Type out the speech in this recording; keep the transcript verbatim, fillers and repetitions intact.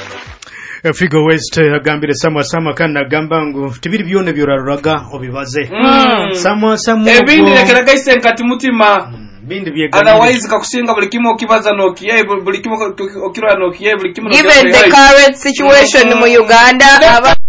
Figo West agambire Samwa Samwa kandi agamba ngo tibiri byone byoraraga obibaze. Mm. Samwa Samwa. Ebindi lekeraga isenkati mutima. Mm. Bindi byega. Otherwise kakusinga buli kimo kibaza no kiye buli kimo okirwa no kiye buli kimo. Given the current situation mu Uganda aba